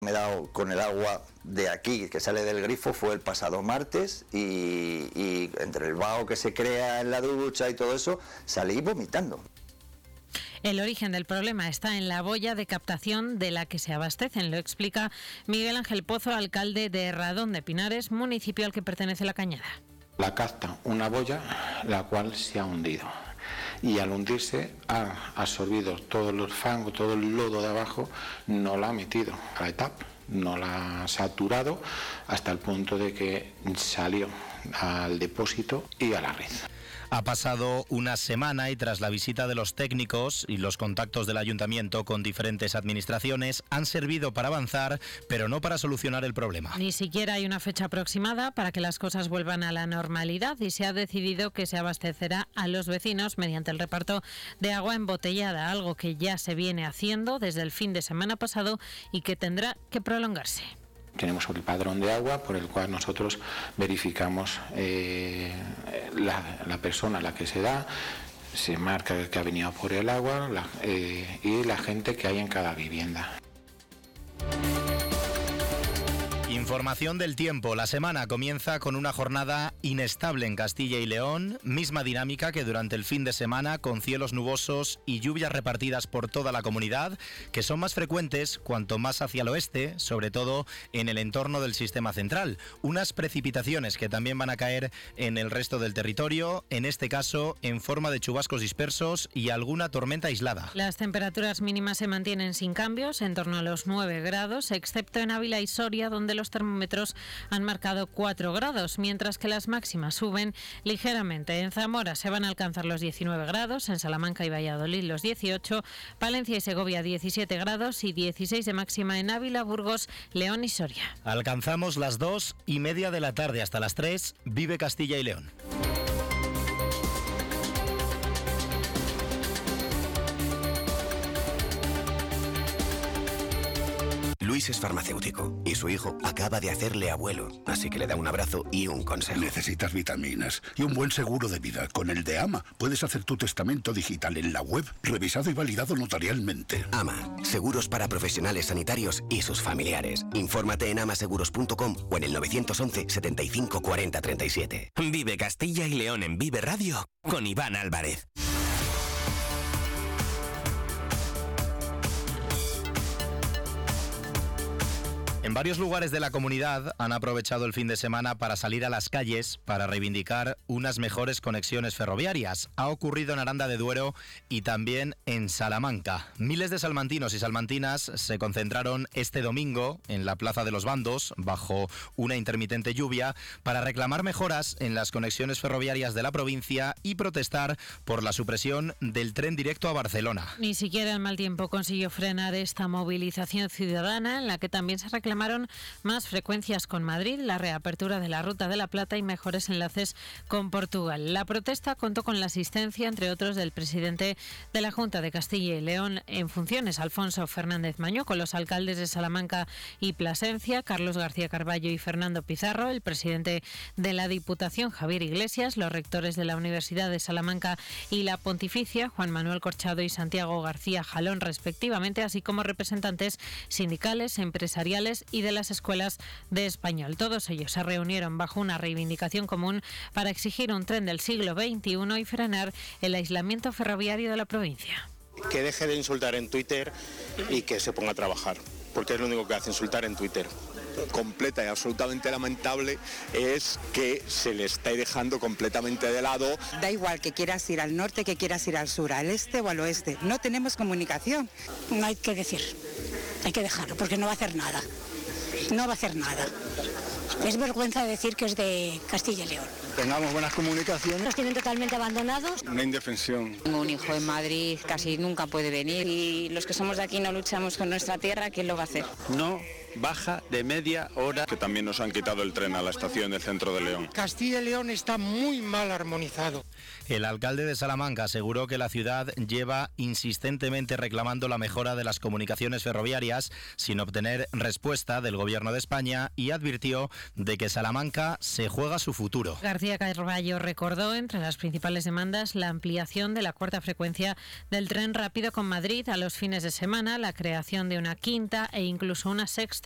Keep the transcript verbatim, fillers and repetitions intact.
Me he dado con el agua de aquí, que sale del grifo, fue el pasado martes y, y entre el vaho que se crea en la ducha y todo eso, salí vomitando. El origen del problema está en la boya de captación de la que se abastecen, lo explica Miguel Ángel Pozo, alcalde de Radón de Pinares, municipio al que pertenece La Cañada. La capta una boya, la cual se ha hundido. Y al hundirse ha absorbido todo el fango, todo el lodo de abajo, no la ha metido a la etapa, no la ha saturado hasta el punto de que salió al depósito y a la red. Ha pasado una semana y tras la visita de los técnicos y los contactos del ayuntamiento con diferentes administraciones han servido para avanzar, pero no para solucionar el problema. Ni siquiera hay una fecha aproximada para que las cosas vuelvan a la normalidad y se ha decidido que se abastecerá a los vecinos mediante el reparto de agua embotellada, algo que ya se viene haciendo desde el fin de semana pasado y que tendrá que prolongarse. Tenemos el padrón de agua por el cual nosotros verificamos eh, la, la persona a la que se da, se marca que ha venido por el agua la, eh, y la gente que hay en cada vivienda. Información del tiempo. La semana comienza con una jornada inestable en Castilla y León, misma dinámica que durante el fin de semana, con cielos nubosos y lluvias repartidas por toda la comunidad, que son más frecuentes cuanto más hacia el oeste, sobre todo en el entorno del sistema central. Unas precipitaciones que también van a caer en el resto del territorio, en este caso en forma de chubascos dispersos y alguna tormenta aislada. Las temperaturas mínimas se mantienen sin cambios, en torno a los nueve grados, excepto en Ávila y Soria, donde los termómetros han marcado cuatro grados, mientras que las máximas suben ligeramente. En Zamora se van a alcanzar los diecinueve grados, en Salamanca y Valladolid los dieciocho, Palencia y Segovia diecisiete grados y dieciséis de máxima en Ávila, Burgos, León y Soria. Alcanzamos las dos y media de la tarde hasta las tres. Vive Castilla y León. Luis es farmacéutico y su hijo acaba de hacerle abuelo, así que le da un abrazo y un consejo. Necesitas vitaminas y un buen seguro de vida. Con el de AMA puedes hacer tu testamento digital en la web, revisado y validado notarialmente. AMA, seguros para profesionales sanitarios y sus familiares. Infórmate en amaseguros punto com o en el nueve once, setenta y cinco, cuarenta, treinta y siete. Vive Castilla y León en Vive Radio con Iván Álvarez. En varios lugares de la comunidad han aprovechado el fin de semana para salir a las calles para reivindicar unas mejores conexiones ferroviarias. Ha ocurrido en Aranda de Duero y también en Salamanca. Miles de salmantinos y salmantinas se concentraron este domingo en la Plaza de los Bandos, bajo una intermitente lluvia, para reclamar mejoras en las conexiones ferroviarias de la provincia y protestar por la supresión del tren directo a Barcelona. Ni siquiera el mal tiempo consiguió frenar esta movilización ciudadana, en la que también se reclama Reclamaron más frecuencias con Madrid, la reapertura de la Ruta de la Plata y mejores enlaces con Portugal. La protesta contó con la asistencia, entre otros, del presidente de la Junta de Castilla y León en funciones, Alfonso Fernández Mañó, con los alcaldes de Salamanca y Plasencia, Carlos García Carballo y Fernando Pizarro, el presidente de la Diputación, Javier Iglesias, los rectores de la Universidad de Salamanca y la Pontificia, Juan Manuel Corchado y Santiago García Jalón, respectivamente, así como representantes sindicales, empresariales y de las escuelas de español. Todos ellos se reunieron bajo una reivindicación común para exigir un tren del siglo veintiuno y frenar el aislamiento ferroviario de la provincia. Que deje de insultar en Twitter y que se ponga a trabajar, porque es lo único que hace, insultar en Twitter. Completa y absolutamente lamentable es que se le está dejando completamente de lado. Da igual que quieras ir al norte, que quieras ir al sur, al este o al oeste. No tenemos comunicación. No hay que decir, hay que dejarlo porque no va a hacer nada. No va a hacer nada. Es vergüenza decir que es de Castilla y León. Tengamos buenas comunicaciones. Nos tienen totalmente abandonados. Una indefensión. Tengo un hijo en Madrid, casi nunca puede venir y los que somos de aquí no luchamos con nuestra tierra, ¿quién lo va a hacer? No baja de media hora. Que también nos han quitado el tren a la estación del centro de León. Castilla y León está muy mal armonizado. El alcalde de Salamanca aseguró que la ciudad lleva insistentemente reclamando la mejora de las comunicaciones ferroviarias sin obtener respuesta del Gobierno de España y advirtió de que Salamanca se juega su futuro. García Carballo recordó entre las principales demandas la ampliación de la cuarta frecuencia del tren rápido con Madrid a los fines de semana, la creación de una quinta e incluso una sexta